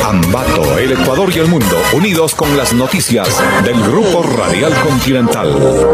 Ambato, el Ecuador y el mundo, unidos con las noticias del Grupo Radial Continental.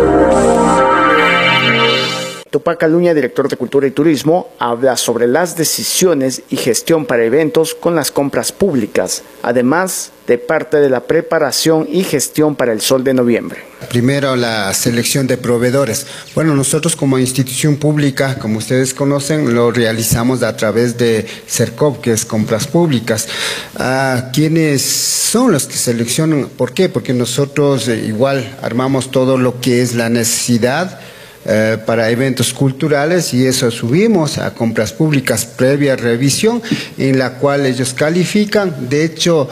Tupac Caluña, director de Cultura y Turismo, habla sobre las decisiones y gestión para eventos con las compras públicas, además de parte de la preparación y gestión para el Sol de Noviembre. Primero, la selección de proveedores. Bueno, nosotros como institución pública, como ustedes conocen, lo realizamos a través de CERCOP, que es compras públicas. ¿Quiénes son los que seleccionan? ¿Por qué? Porque nosotros igual armamos todo lo que es la necesidad para eventos culturales y eso subimos a compras públicas previa revisión en la cual ellos califican. De hecho,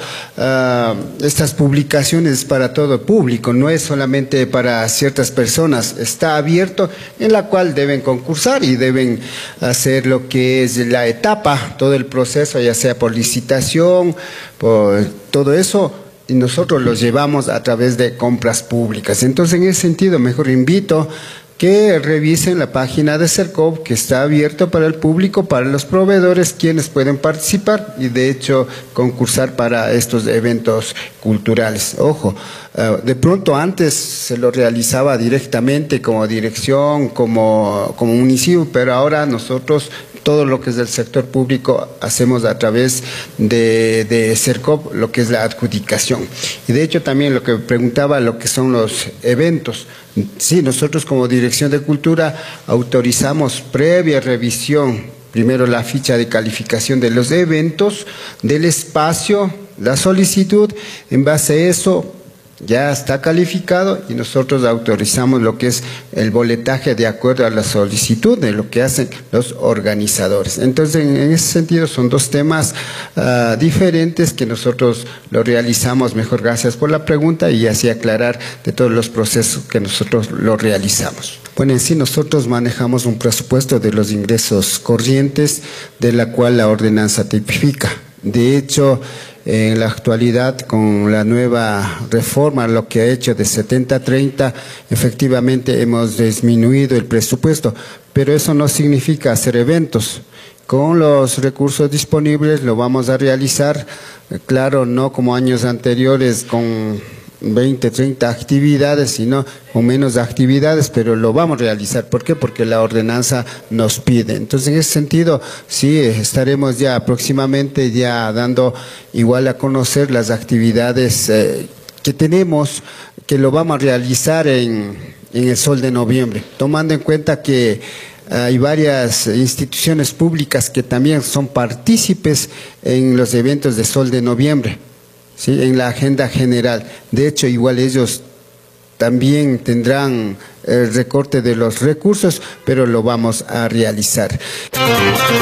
estas publicaciones es para todo público, no es solamente para ciertas personas, está abierto en la cual deben concursar y deben hacer lo que es la etapa, todo el proceso, ya sea por licitación, por todo eso. Y nosotros los llevamos a través de compras públicas. Entonces, en ese sentido, mejor invito que revisen la página de CERCOP, que está abierto para el público, para los proveedores, quienes pueden participar y de hecho concursar para estos eventos culturales. Ojo, de pronto antes se lo realizaba directamente como dirección, como municipio, pero ahora nosotros todo lo que es del sector público hacemos a través de CERCOP, lo que es la adjudicación. Y de hecho también lo que preguntaba, lo que son los eventos. Sí, nosotros como Dirección de Cultura autorizamos previa revisión, primero la ficha de calificación de los eventos, del espacio, la solicitud, en base a eso ya está calificado y nosotros autorizamos lo que es el boletaje de acuerdo a la solicitud de lo que hacen los organizadores. Entonces, en ese sentido son dos temas diferentes que nosotros lo realizamos. Mejor gracias por la pregunta y así aclarar de todos los procesos que nosotros lo realizamos. Bueno, en sí nosotros manejamos un presupuesto de los ingresos corrientes de la cual la ordenanza tipifica. De hecho, en la actualidad, con la nueva reforma, lo que ha hecho de 70-30, efectivamente hemos disminuido el presupuesto, pero eso no significa hacer eventos. Con los recursos disponibles lo vamos a realizar, claro, no como años anteriores con 20, 30 actividades, sino con menos actividades, pero lo vamos a realizar. ¿Por qué? Porque la ordenanza nos pide. Entonces, en ese sentido, sí, estaremos ya próximamente ya dando igual a conocer las actividades que tenemos, que lo vamos a realizar en el Sol de Noviembre, tomando en cuenta que hay varias instituciones públicas que también son partícipes en los eventos de Sol de Noviembre. Sí, en la agenda general. De hecho, igual ellos también tendrán el recorte de los recursos, pero lo vamos a realizar.